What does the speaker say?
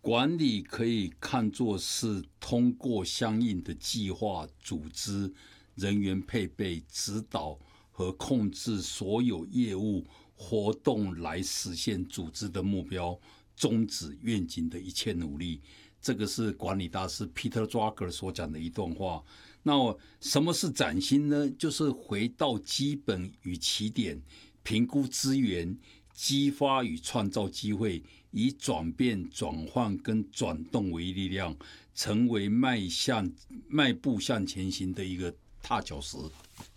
管理可以看作是通过相应的计划、组织、人员配备、指导和控制所有业务活动来实现组织的目标、宗旨、愿景的一切努力。这个是管理大师 Peter Drucker 所讲的一段话。那什么是崭新呢？就是回到基本与起点，评估资源，激发与创造机会，以转变、转换跟转动为力量，成为迈步向前行的一个踏脚石。